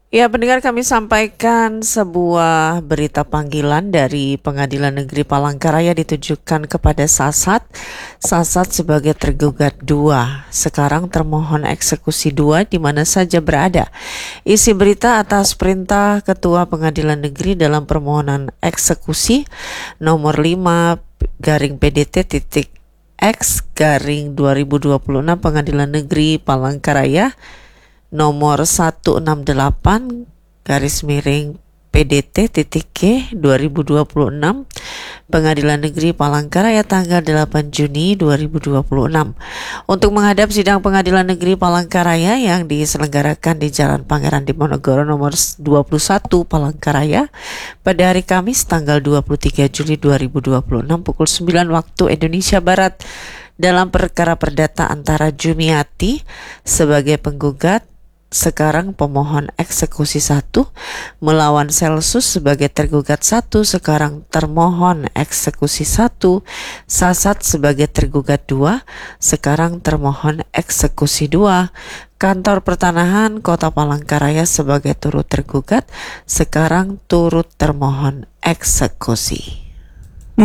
Ya, pendengar, kami sampaikan sebuah berita panggilan dari Pengadilan Negeri Palangkaraya ditujukan kepada Sasat. Sasat sebagai tergugat 2, sekarang termohon eksekusi 2 di mana saja berada. Isi berita atas perintah Ketua Pengadilan Negeri dalam permohonan eksekusi nomor 5 garing PDT titik X garing 2026 Pengadilan Negeri Palangkaraya nomor 168 garis miring PDT titik G 2026 Pengadilan Negeri Palangkaraya tanggal 8 Juni 2026 untuk menghadap sidang Pengadilan Negeri Palangkaraya yang diselenggarakan di Jalan Pangeran Diponegoro nomor 21 Palangkaraya pada hari Kamis tanggal 23 Juli 2026 pukul 9 waktu Indonesia Barat dalam perkara perdata antara Jumiati sebagai penggugat sekarang pemohon eksekusi 1 melawan Celsus sebagai tergugat 1 sekarang termohon eksekusi 1, Sasat sebagai tergugat 2 sekarang termohon eksekusi 2, Kantor Pertanahan Kota Palangkaraya sebagai turut tergugat sekarang turut termohon eksekusi.